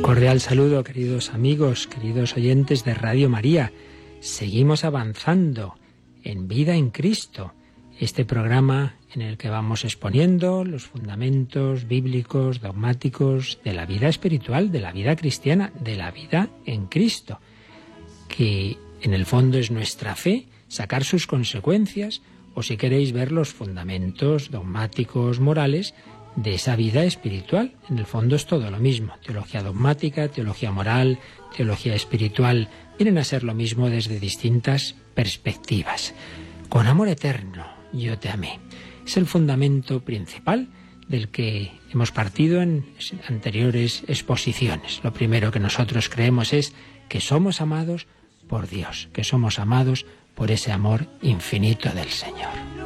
Cordial saludo, queridos amigos, queridos oyentes de Radio María. Seguimos avanzando en Vida en Cristo, este programa en el que vamos exponiendo los fundamentos bíblicos, dogmáticos de la vida espiritual, de la vida cristiana, de la vida en Cristo, que en el fondo es nuestra fe, sacar sus consecuencias, o si queréis ver los fundamentos dogmáticos, morales, de esa vida espiritual. En el fondo es todo lo mismo. Teología dogmática, teología moral, teología espiritual, vienen a ser lo mismo desde distintas perspectivas. Con amor eterno, yo te amé. Es el fundamento principal del que hemos partido en anteriores exposiciones. Lo primero que nosotros creemos es que somos amados por Dios, que somos amados por ese amor infinito del Señor.